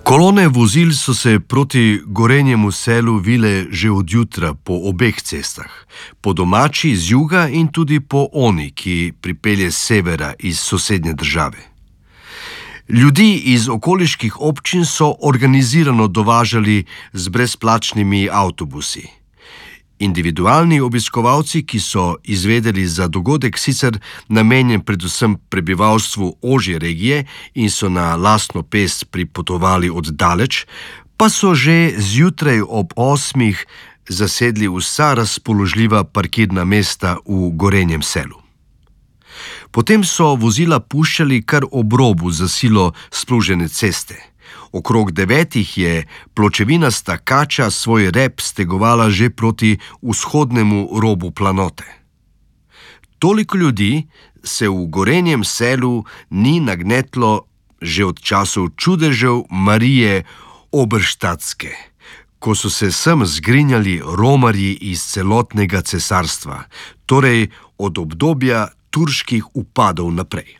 Kolone vozil so se proti Gorenjemu Selu vile že od jutra po obeh cestah, po domači z juga in tudi po oni, ki pripelje z severa iz sosednje države. Ljudi iz okoliških občin so organizirano dovažali z brezplačnimi avtobusi. Individualni obiskovalci, ki so izvedeli za dogodek sicer namenjen predvsem prebivalstvu ožje regije in so na lastno pest pripotovali od daleč, pa so že zjutraj ob 8 zasedli vsa razpoložljiva parkirna mesta v Gorenjem Selu. Potem so vozila puščali kar ob robu za silo splužene ceste. Okrog 9 je pločevinasta kača svoj rep stegovala že proti vzhodnemu robu planote. Toliko ljudi se v Gorenjem Selu ni nagnetlo že od časov čudežev Marije Oberštatske, ko so se sem zgrinjali romarji iz celotnega cesarstva, torej od obdobja turških upadov naprej.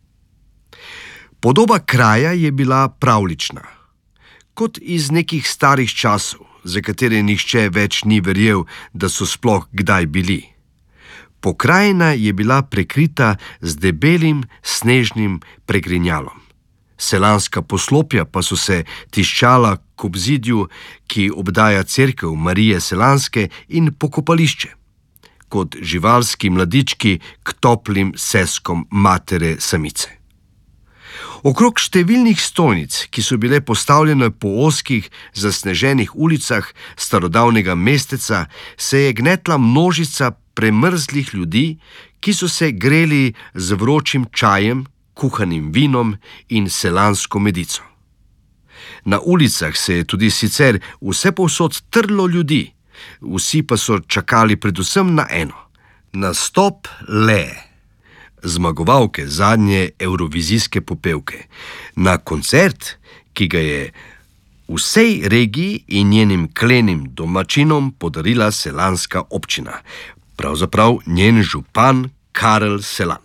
Podoba kraja je bila pravlična, kot iz nekih starih časov, za katere nihče več ni verjel, da so sploh kdaj bili. Pokrajina je bila prekrita z debelim snežnim pregrinjalom. Selanska poslopja pa so se tiščala k obzidju, ki obdaja cerkev Marije Selanske, in pokopališče, kot živalski mladički k toplim seskom matere samice. Okrog številnih stojnic, ki so bile postavljene po ozkih, zasneženih ulicah starodavnega mesteca, se je gnetla množica premrzlih ljudi, ki so se greli z vročim čajem, kuhanim vinom in selansko medico. Na ulicah se je tudi sicer vsepovsod trlo ljudi, vsi pa so čakali predvsem na eno: nastop Lee, zmagovalke zadnje evrovizijske popevke, na koncert, ki ga je vsej regiji in njenim klenim domačinom podarila selanska občina, pravzaprav njen župan Karel Selan.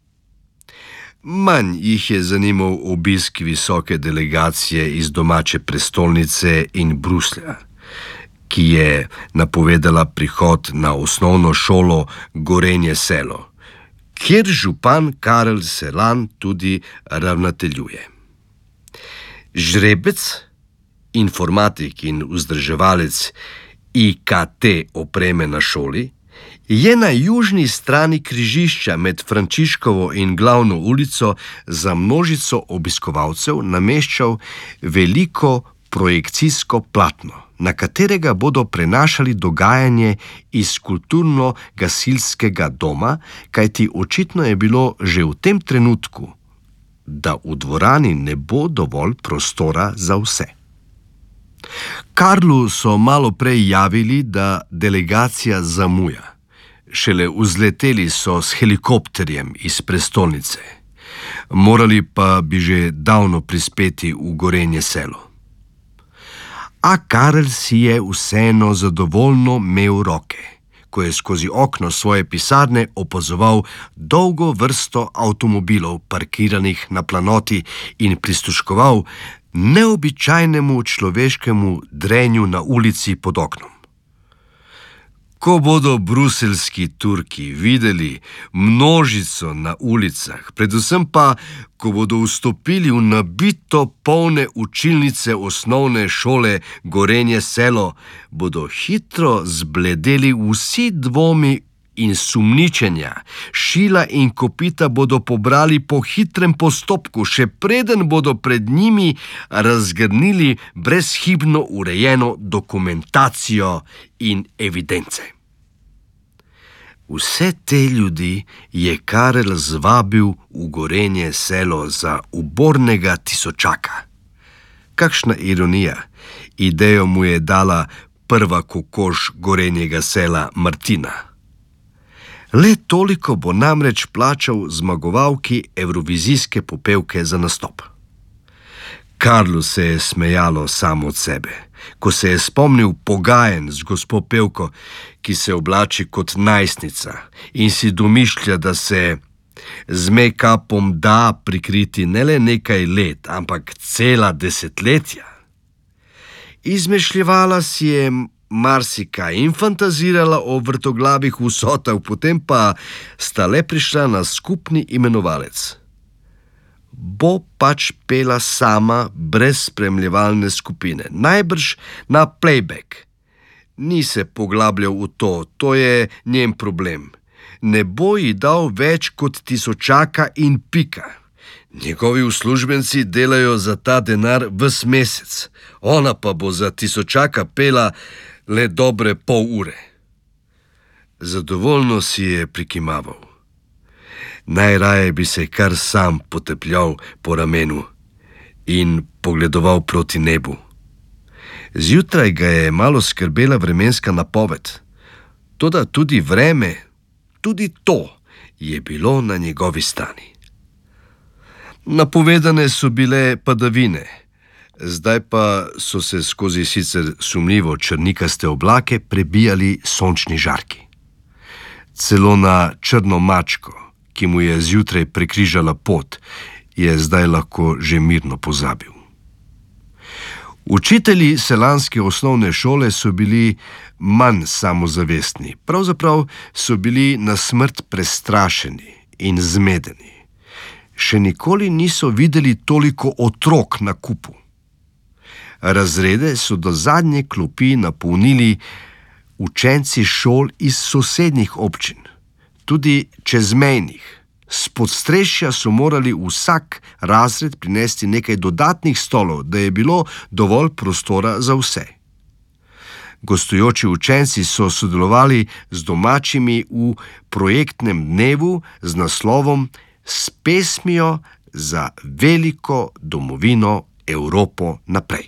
Manj jih je zanimal obisk visoke delegacije iz domače prestolnice in Bruslja, ki je napovedala prihod na osnovno šolo Gorenje Selo, kjer župan Karel Selan tudi ravnateljuje. Žrebec, informatik in vzdrževalec IKT opreme na šoli, je na južni strani križišča med Frančiškovo in Glavno ulico za množico obiskovalcev nameščal veliko projekcijsko platno, na katerega bodo prenašali dogajanje iz kulturno-gasilskega doma, kajti očitno je bilo že v tem trenutku, da v dvorani ne bo dovolj prostora za vse. Karlu so malo prej javili, da delegacija zamuja. Šele vzleteli so s helikopterjem iz prestolnice. Morali pa bi že davno prispeti v Gorenje Selo. A Karel si je vseeno zadovoljno imel roke, ko je skozi okno svoje pisarne opazoval dolgo vrsto avtomobilov parkiranih na planoti in prisluškoval neobičajnemu človeškemu drenju na ulici pod oknom. Ko bodo bruseljski Turki videli množico na ulicah, predvsem pa, ko bodo vstopili v nabito polne učilnice osnovne šole Gorenje Selo, bodo hitro zbledeli vsi dvomi in sumničenja. Šila in kopita bodo pobrali po hitrem postopku, še preden bodo pred njimi razgrnili brezhibno urejeno dokumentacijo in evidence. Vse te ljudi je Karel zvabil v Gorenje Selo za ubornega tisočaka. Kakšna ironija, idejo mu je dala prva kokoš Gorenjega Sela Martina. Le toliko bo namreč plačal zmagovalki evrovizijske popevke za nastop. Karlu se je smejalo samo od sebe, ko se je spomnil pogajanj z gospo pevko, ki se oblači kot najstnica in si domišlja, da se z make-upom da prikriti ne le nekaj let, ampak cela desetletja. Izmišljevala si je marsikaj in fantazirala o vrtoglavih vsotah, potem pa sta le prišla na skupni imenovalec. Bo pač pela sama, brez spremljevalne skupine, najbrž na playback. Ni se poglabljal v to, to je njen problem. Ne bo ji dal več kot tisočaka in pika. Njegovi uslužbenci delajo za ta denar ves mesec, ona pa bo za tisočaka pela le dobre pol ure. Zadovoljno si je prikimaval. Najraje bi se kar sam potepljal po ramenu in pogledoval proti nebu. Zjutraj ga je malo skrbela vremenska napoved, toda tudi vreme, tudi to je bilo na njegovi strani. Napovedane so bile padavine, zdaj pa so se skozi sicer sumljivo črnikaste oblake prebijali sončni žarki. Celo na črno mačko, ki mu je zjutraj prekrižala pot, je zdaj lahko že mirno pozabil. Učitelji selanske osnovne šole so bili manj samozavestni, pravzaprav so bili na smrt prestrašeni in zmedeni. Še nikoli niso videli toliko otrok na kupu. Razrede so do zadnje klopi napolnili učenci šol iz sosednjih občin, tudi čezmejnih. S podstrešja so morali vsak razred prinesti nekaj dodatnih stolov, da je bilo dovolj prostora za vse. Gostujoči učenci so sodelovali z domačimi v projektnem dnevu z naslovom S pesmijo za veliko domovino Evropo naprej.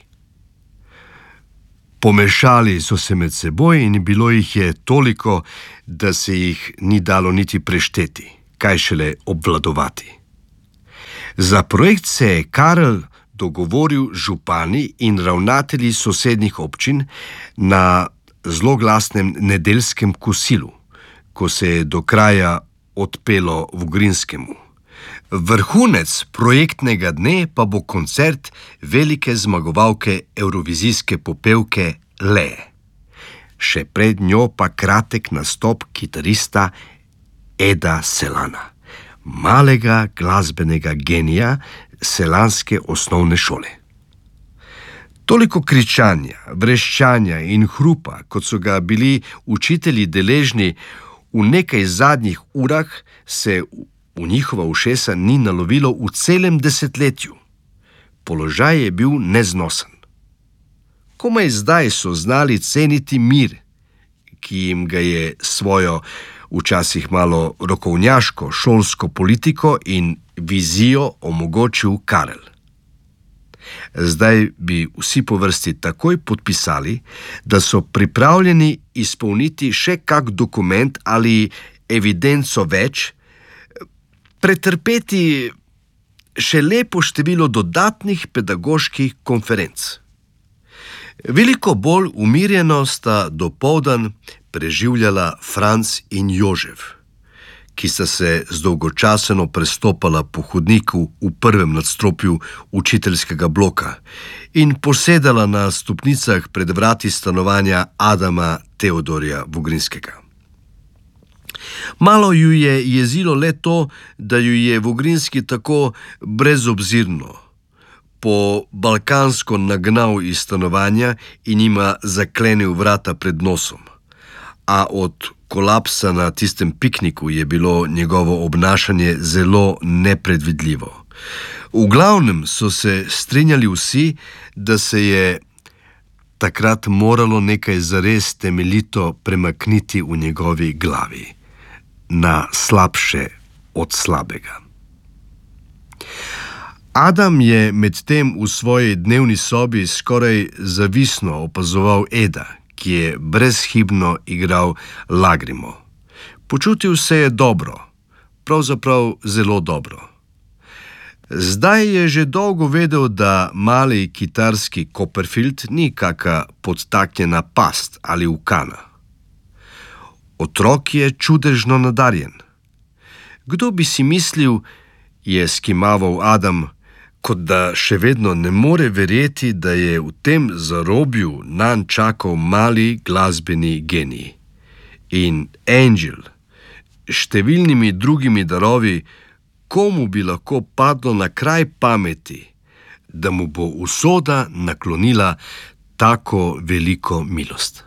Pomešali so se med seboj in bilo jih je toliko, da se jih ni dalo niti prešteti, kaj šele obvladovati. Za projekt se je Karel dogovoril z župani in ravnatelji sosednjih občin na zloglasnem nedeljskem kosilu, ko se je do kraja odpelo Vogrinskemu. Vrhunec projektnega dne pa bo koncert velike zmagovalke evrovizijske popevke Lee. Še pred njo pa kratek nastop kitarista Eda Selana, malega glasbenega genija selanske osnovne šole. Toliko kričanja, vreščanja in hrupa, kot so ga bili učitelji deležni v nekaj zadnjih urah, se v njihova ušesa ni nalovilo v celem desetletju. Položaj je bil neznosen. Komaj zdaj so znali ceniti mir, ki jim ga je svojo včasih malo rokovnjaško šolsko politiko in vizijo omogočil Karel. Zdaj bi vsi po vrsti takoj podpisali, da so pripravljeni izpolniti še kak dokument ali evidenco več, pretrpeti še lepo število dodatnih pedagoških konferenc. Veliko bolj umirjeno sta dopoldan preživljala Franc in Jožef, ki sta se zdolgočaseno prestopala po hodniku v prvem nadstropju učiteljskega bloka in posedala na stopnicah pred vrati stanovanja Adama Teodorja Vogrinskega. Malo ju je jezilo le to, da ju je Vogrinski tako brezobzirno, po balkansko nagnal iz stanovanja in jima zaklenil vrata pred nosom. A od kolapsa na tistem pikniku je bilo njegovo obnašanje zelo nepredvidljivo. V glavnem so se strinjali vsi, da se je takrat moralo nekaj zares temeljito premakniti v njegovi glavi, na slabše od slabega. Adam je medtem v svoji dnevni sobi skoraj zavisno opazoval Eda, ki je brezhibno igral Lagrimo. Počutil se je dobro, pravzaprav zelo dobro. Zdaj je že dolgo vedel, da mali kitarski Copperfield ni kaka podtaknjena past ali ukana. Otrok je čudežno nadarjen. Kdo bi si mislil, je skimaval Adam, kot da še vedno ne more verjeti, da je v tem zarobju nanj čakal mali glasbeni genij. In Angel, številnimi drugimi darovi, komu bi lahko padlo na kraj pameti, da mu bo usoda naklonila tako veliko milost.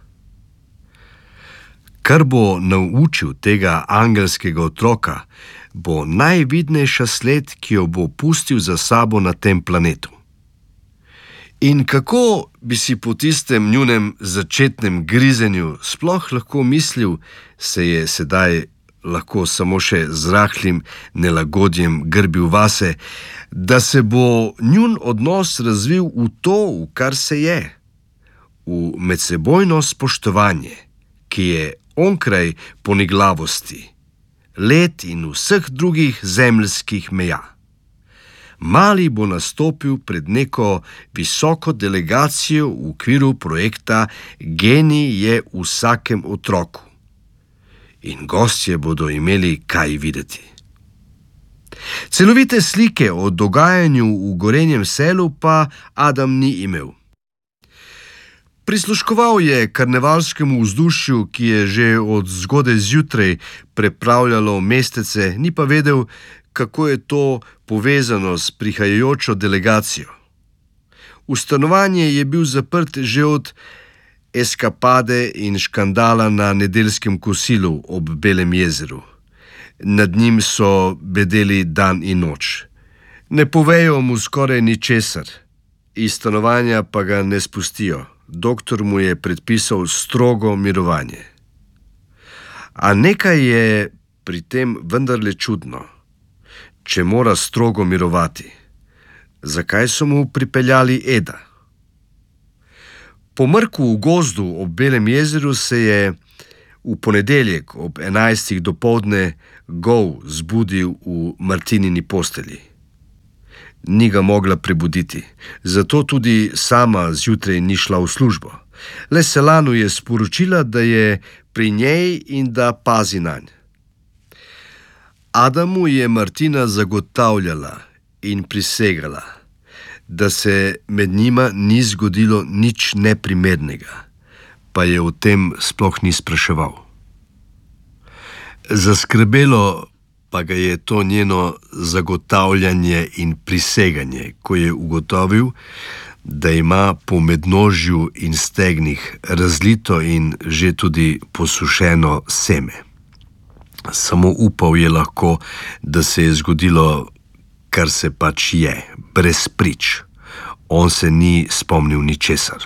Kar bo naučil tega angelskega otroka, bo najvidnejša sled, ki jo bo pustil za sabo na tem planetu. In kako bi si po tistem njunem začetnem grizenju sploh lahko mislil, se je sedaj lahko samo še z rahlim nelagodjem grbil vase, da se bo njun odnos razvil v to, v kar se je, v medsebojno spoštovanje, ki je onkraj poniglavosti, let in vseh drugih zemeljskih meja. Mali bo nastopil pred neko visoko delegacijo v okviru projekta Genij je v vsakem otroku. In gostje bodo imeli kaj videti. Celovite slike o dogajanju v Gorenjem Selu pa Adam ni imel. Prisluškoval je karnevalskemu vzdušju, ki je že od zgodaj zjutraj prepravljalo mestece, ni pa vedel, kako je to povezano s prihajajočo delegacijo. V stanovanje je bil zaprt že od eskapade in škandala na nedeljskem kosilu ob Belem jezeru. Nad njim so bedeli dan in noč. Ne povejo mu skoraj ničesar, iz stanovanja pa ga ne spustijo. Doktor mu je predpisal strogo mirovanje. A nekaj je pri tem vendarle čudno. Če mora strogo mirovati, zakaj so mu pripeljali Eda? Po mrku v gozdu ob Belem jezeru se je v ponedeljek ob 11. dopoldne gol zbudil v Martinini postelji. Ni ga mogla prebuditi, zato tudi sama zjutraj ni šla v službo. Le Selanu je sporočila, da je pri njej in da pazi nanj. Adamu je Martina zagotavljala in prisegala, da se med njima ni zgodilo nič neprimernega, pa je o tem sploh ni spraševal. Zaskrbelo pa ga je to njeno zagotavljanje in priseganje, ko je ugotovil, da ima po mednožju in stegnih razlito in že tudi posušeno seme. Samo upal je lahko, da se je zgodilo, kar se pač je, brez prič. On se ni spomnil ničesar.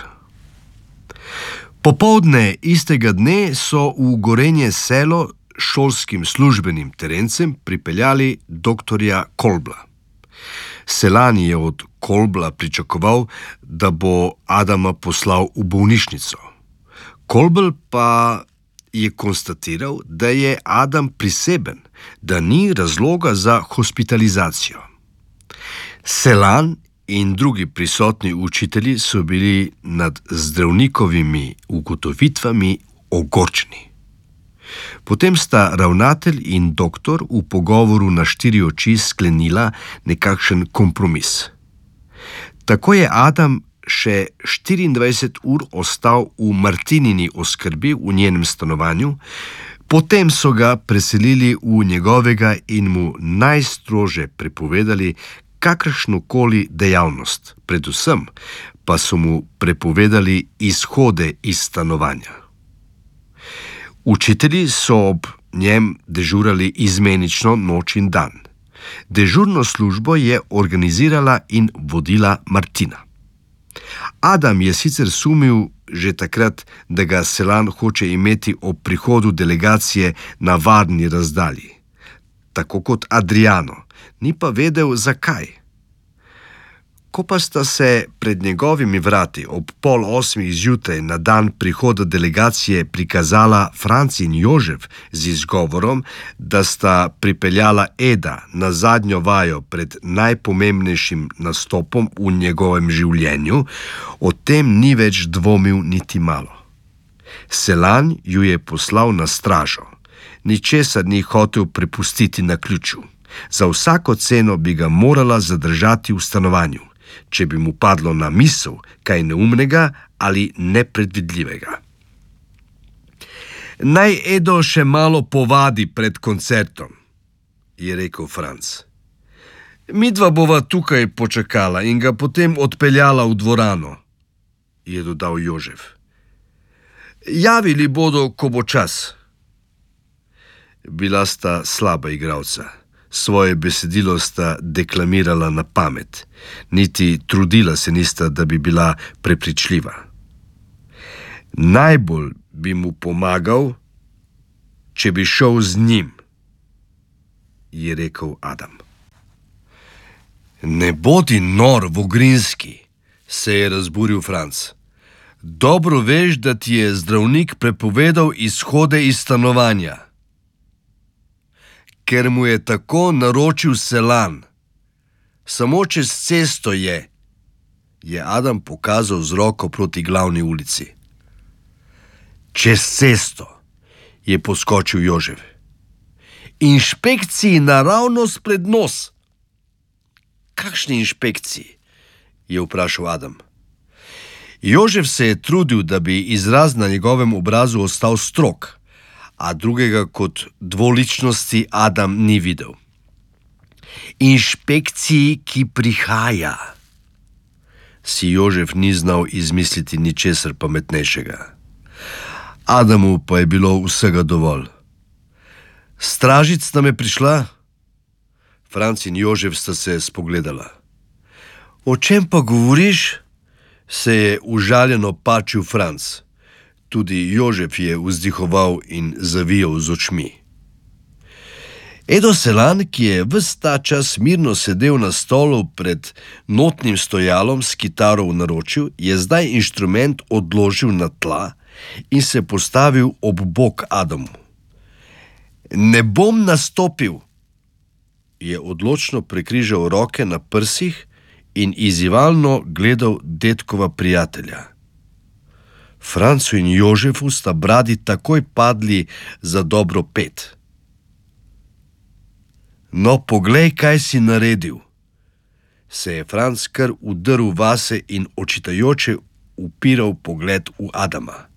Popoldne istega dne so v Gorenje Selo šolskim službenim terencem pripeljali doktorja Kolbla. Selan je od Kolbla pričakoval, da bo Adama poslal v bolnišnico. Kolbl pa je konstatiral, da je Adam priseben, da ni razloga za hospitalizacijo. Selan in drugi prisotni učitelji so bili nad zdravnikovimi ugotovitvami ogorčeni. Potem sta ravnatelj in doktor v pogovoru na štiri oči sklenila nekakšen kompromis. Tako je Adam še 24 ur ostal v Martinini oskrbi v njenem stanovanju, potem so ga preselili v njegovega in mu najstrože prepovedali kakršnokoli dejavnost, predvsem pa so mu prepovedali izhode iz stanovanja. Učitelji so ob njem dežurali izmenično noč in dan. Dežurno službo je organizirala in vodila Martina. Adam je sicer sumil že takrat, da ga Selan hoče imeti ob prihodu delegacije na varni razdalji, tako kot Adriano, ni pa vedel zakaj. Ko pa sta se pred njegovimi vrati ob 7:30 zjutraj na dan prihoda delegacije prikazala Franc in Jožef z izgovorom, da sta pripeljala Eda na zadnjo vajo pred najpomembnejšim nastopom v njegovem življenju, o tem ni več dvomil niti malo. Selan ju je poslal na stražo, ničesar ni hotel prepustiti naključju. Za vsako ceno bi ga morala zadržati v stanovanju, če bi mu padlo na misel kaj neumnega ali nepredvidljivega. Naj Edo še malo povadi pred koncertom, je rekel Franc. Midva bova tukaj počakala in ga potem odpeljala v dvorano, je dodal Jožef. Javili bodo, ko bo čas. Bila sta slaba igralca. Svoje besedilo sta deklamirala na pamet. Niti trudila se nista, da bi bila prepričljiva. Najbolj bi mu pomagal, če bi šel z njim, je rekel Adam. Ne bodi nor, Vogrinski, se je razburil Franc. Dobro veš, da ti je zdravnik prepovedal izhode iz stanovanja. Ker mu je tako naročil Selan. Samo čez cesto je Adam pokazal z roko proti glavni ulici. Čez cesto, je poskočil Jožef. Inšpekciji naravnost pred nos. Kakšni inšpekciji? Je vprašal Adam. Jožef se je trudil, da bi izraz na njegovem obrazu ostal strog, a drugega kot dvoličnosti Adam ni videl. Inšpekciji, ki prihaja. Si Jožef ni znal izmisliti ničesar pametnejšega. Adamu pa je bilo vsega dovolj. Stražic nam je prišla? Franc in Jožef sta se spogledala. O čem pa govoriš? Se je užaljeno pačil Franc. Tudi Jožef je vzdihoval in zavijal z očmi. Edo Selan, ki je ves ta čas mirno sedel na stolu pred notnim stojalom s kitaro v naročju, je zdaj inštrument odložil na tla in se postavil ob bok Adamu. Ne bom nastopil, je odločno prekrižal roke na prsih in izzivalno gledal dedkova prijatelja. Francu in Jožefu sta bradi takoj padli za dobro 5. No, poglej, kaj si naredil, se je Franc kar udrl vase in očitajoče upiral pogled v Adama.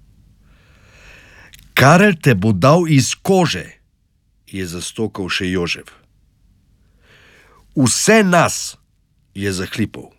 Karel te bo dal iz kože, je zastokal še Jožef. Vse nas, je zahlipal.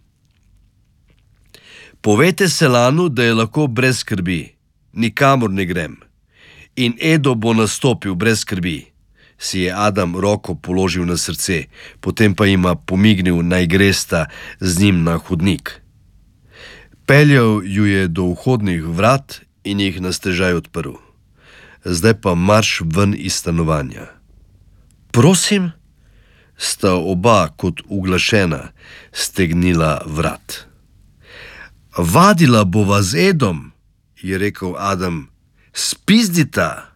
Povejte Selanu, da je lahko brez skrbi, nikamor ne grem. In Edo bo nastopil brez skrbi, si je Adam roko položil na srce, potem pa jima pomignil, naj gresta z njim na hodnik. Peljal ju je do vhodnih vrat in jih na stežaj odprl. Zdaj pa marš ven iz stanovanja. Prosim, sta oba kot uglašena stegnila vrat. Vadila bova z Edom, je rekel Adam. Spizdita.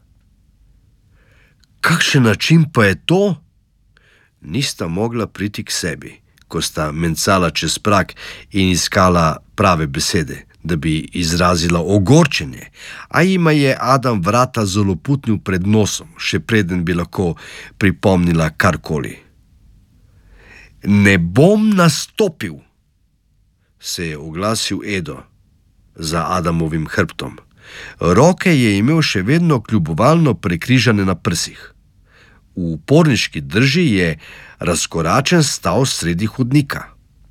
Kakšen način pa je to? Nista mogla priti k sebi, ko sta mencala čez prag in iskala prave besede, da bi izrazila ogorčenje, a jima je Adam vrata zaloputnil pred nosom, še preden bi lahko pripomnila karkoli. Ne bom nastopil, se je oglasil Edo za Adamovim hrbtom. Roke je imel še vedno kljubovalno prekrižane na prsih. V uporniški drži je razkoračen stal sredi hodnika.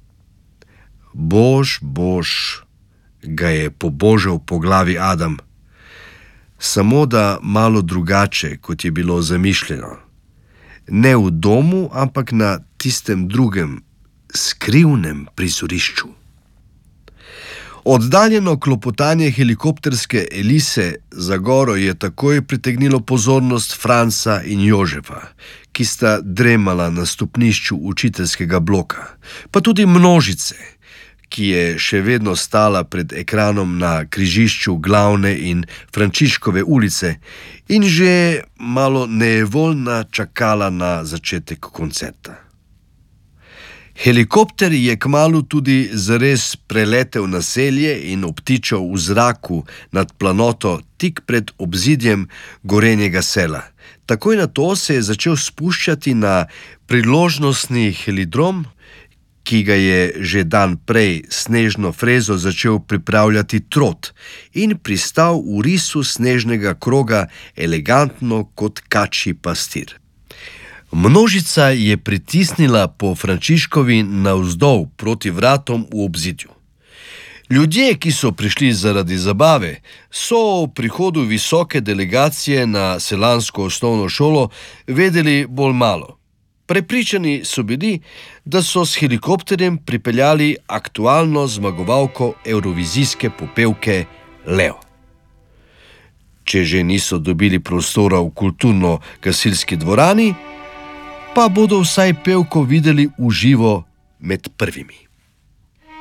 Bož, ga je pobožal po glavi Adam. Samo da malo drugače, kot je bilo zamišljeno. Ne v domu, ampak na tistem drugem, skrivnem prizorišču. Oddaljeno klopotanje helikopterske Elise za goro je takoj pritegnilo pozornost Franca in Jožefa, ki sta dremala na stopnišču učiteljskega bloka, pa tudi množice, ki je še vedno stala pred ekranom na križišču Glavne in Frančiškove ulice in že malo nejevoljna čakala na začetek koncerta. Helikopter je kmalu tudi zares preletel naselje in obtičal v zraku nad planoto tik pred obzidjem Gorenjega sela, Takoj na to se je začel spuščati na priložnostni helidrom, ki ga je že dan prej snežno frezo začel pripravljati Trot in pristal v risu snežnega kroga elegantno kot kačji pastir. Množica je pritisnila po Frančiškovi navzdol proti vratom v obzidju. Ljudje, ki so prišli zaradi zabave, so o prihodu visoke delegacije na selansko osnovno šolo vedeli bolj malo. Prepričani so bili, da so s helikopterjem pripeljali aktualno zmagovalko evrovizijske popevke Leo. Če že niso dobili prostora v kulturno-gasilski dvorani, pa bodo vsaj pevko videli v živo med prvimi.